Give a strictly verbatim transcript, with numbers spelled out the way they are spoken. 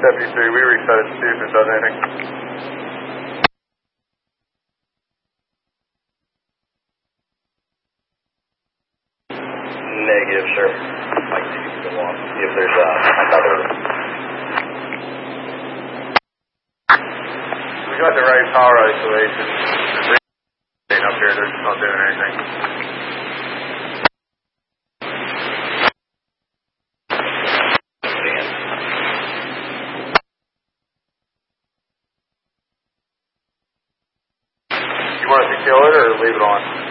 seventy-three, we reset it to see if it does anything. Negative, sir. Like to go on, see if there's uh, another. We got the right power isolation. There's up here, they're just not doing anything. You want us to kill it or leave it on?